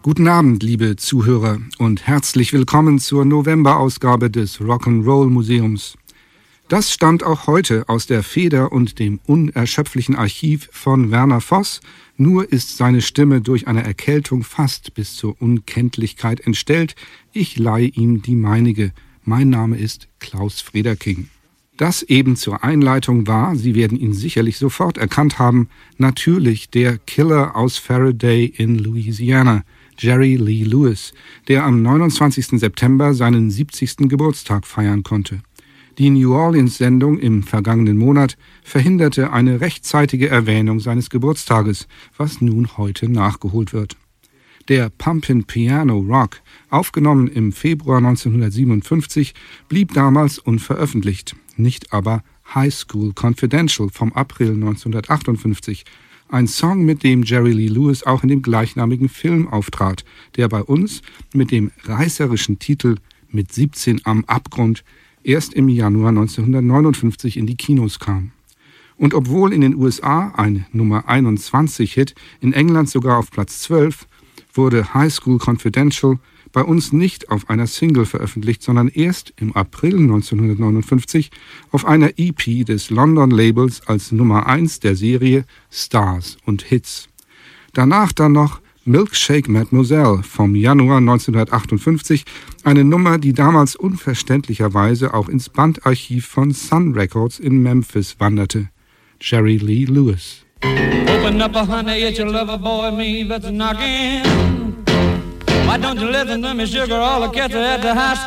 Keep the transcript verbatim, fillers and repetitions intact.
Guten Abend, liebe Zuhörer, und herzlich willkommen zur Novemberausgabe des Rock'n'Roll Museums. Das stammt auch heute aus der Feder und dem unerschöpflichen Archiv von Werner Voss, nur ist seine Stimme durch eine Erkältung fast bis zur Unkenntlichkeit entstellt. Ich leihe ihm die meinige. Mein Name ist Klaus Frederking. Das eben zur Einleitung war, Sie werden ihn sicherlich sofort erkannt haben, natürlich der Killer aus Faraday in Louisiana, Jerry Lee Lewis, der am neunundzwanzigsten September seinen siebzigsten Geburtstag feiern konnte. Die New Orleans-Sendung im vergangenen Monat verhinderte eine rechtzeitige Erwähnung seines Geburtstages, was nun heute nachgeholt wird. Der Pumpin' Piano Rock, aufgenommen im Februar neunzehnhundertsiebenundfünfzig, blieb damals unveröffentlicht, nicht aber High School Confidential vom April neunzehnhundertachtundfünfzig, ein Song, mit dem Jerry Lee Lewis auch in dem gleichnamigen Film auftrat, der bei uns mit dem reißerischen Titel Mit siebzehn am Abgrund erst im Januar neunzehnhundertneunundfünfzig in die Kinos kam. Und obwohl in den U S A ein Nummer einundzwanzig Hit, in England sogar auf Platz zwölf, wurde High School Confidential bei uns nicht auf einer Single veröffentlicht, sondern erst im April neunzehnhundertneunundfünfzig auf einer E P des London-Labels als Nummer eins der Serie Stars und Hits. Danach dann noch Milkshake Mademoiselle vom Januar neunzehnhundertachtundfünfzig, eine Nummer, die damals unverständlicherweise auch ins Bandarchiv von Sun Records in Memphis wanderte. Jerry Lee Lewis. Open up, honey, it's your lover boy, me that's knocking. Why don't you listen to me, sugar? All the cats are at the high school.